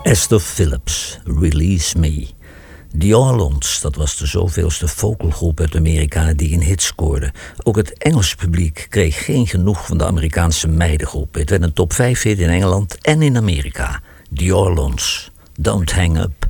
Esther Phillips, Release Me. The Orlons, dat was de zoveelste vocalgroep uit Amerika die een hit scoorde. Ook het Engelse publiek kreeg geen genoeg van de Amerikaanse meidengroep. Het werd een top 5 hit in Engeland en in Amerika. The Orlons, Don't Hang Up.